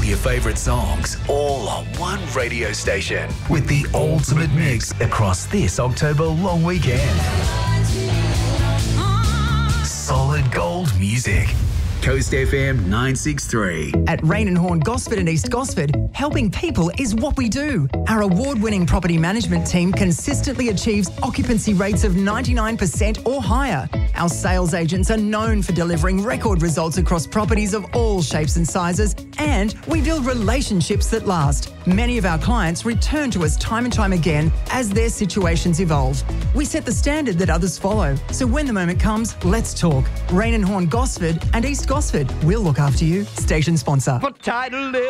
your favourite songs, all on one radio station. With the ultimate mix across this October long weekend. Solid gold music. Coast FM 963. At Rain and Horn Gosford and East Gosford, helping people is what we do. Our award-winning property management team consistently achieves occupancy rates of 99% or higher. Our sales agents are known for delivering record results across properties of all shapes and sizes, and we build relationships that last. Many of our clients return to us time and time again as their situations evolve. We set the standard that others follow. So when the moment comes, let's talk. Rain and Horn Gosford and East Gosford. We'll look after you. Station sponsor. For title